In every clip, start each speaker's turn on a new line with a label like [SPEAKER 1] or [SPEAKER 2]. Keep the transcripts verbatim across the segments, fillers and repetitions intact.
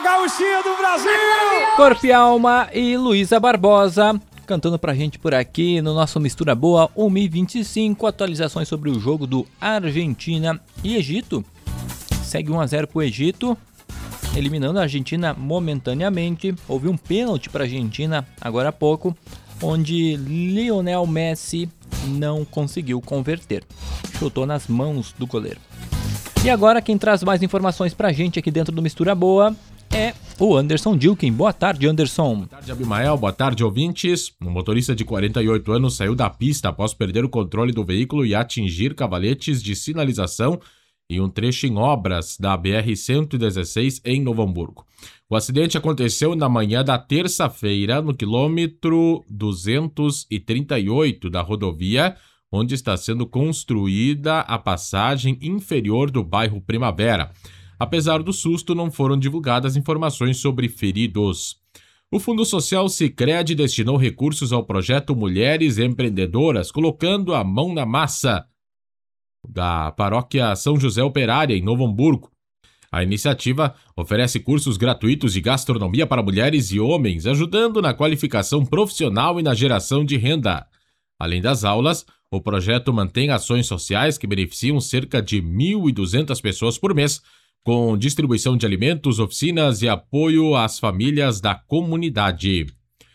[SPEAKER 1] gauchinha do Brasil!
[SPEAKER 2] Corpo e Alma e Luísa Barbosa cantando pra gente por aqui no nosso Mistura Boa uma e vinte e cinco, atualizações sobre o jogo do Argentina e Egito. Segue um a zero pro Egito, eliminando a Argentina momentaneamente. Houve um pênalti pra Argentina agora há pouco, onde Lionel Messi não conseguiu converter. Chutou nas mãos do goleiro. E agora quem traz mais informações pra gente aqui dentro do Mistura Boa é o Anderson Dilkin. Boa tarde, Anderson.
[SPEAKER 3] Boa tarde, Abimael. Boa tarde, ouvintes. Um motorista de quarenta e oito anos saiu da pista após perder o controle do veículo e atingir cavaletes de sinalização em um trecho em obras da B R cento e dezesseis em Novo Hamburgo. O acidente aconteceu na manhã da terça-feira, no quilômetro duzentos e trinta e oito da rodovia, onde está sendo construída a passagem inferior do bairro Primavera. Apesar do susto, não foram divulgadas informações sobre feridos. O Fundo Social Sicredi destinou recursos ao projeto Mulheres Empreendedoras, colocando a mão na massa, da paróquia São José Operária, em Novo Hamburgo. A iniciativa oferece cursos gratuitos de gastronomia para mulheres e homens, ajudando na qualificação profissional e na geração de renda. Além das aulas, o projeto mantém ações sociais que beneficiam cerca de mil e duzentas pessoas por mês, com distribuição de alimentos, oficinas e apoio às famílias da comunidade.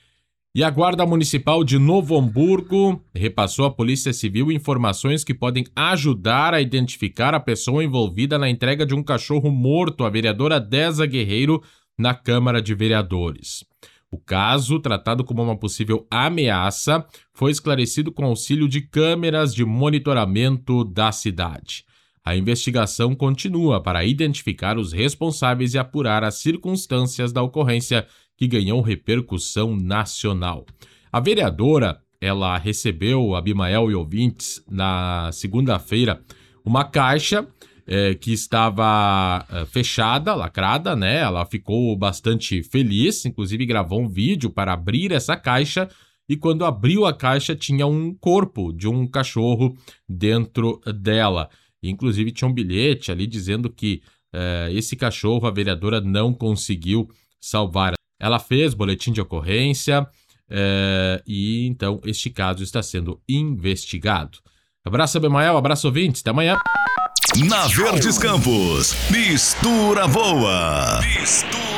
[SPEAKER 3] E a Guarda Municipal de Novo Hamburgo repassou à Polícia Civil informações que podem ajudar a identificar a pessoa envolvida na entrega de um cachorro morto à vereadora Deza Guerreiro na Câmara de Vereadores. O caso, tratado como uma possível ameaça, foi esclarecido com auxílio de câmeras de monitoramento da cidade. A investigação continua para identificar os responsáveis e apurar as circunstâncias da ocorrência, que ganhou repercussão nacional. A vereadora, ela recebeu, Abimael e ouvintes, na segunda-feira, uma caixa é, que estava é, fechada, lacrada, né? Ela ficou bastante feliz, inclusive gravou um vídeo para abrir essa caixa, e quando abriu a caixa tinha um corpo de um cachorro dentro dela. Inclusive tinha um bilhete ali dizendo que é, esse cachorro a vereadora não conseguiu salvar. Ela fez boletim de ocorrência é, e então este caso está sendo investigado. Abraço, Abimael, abraço, ouvintes, até amanhã.
[SPEAKER 4] Na Verdes Campos, Mistura Boa. Mistura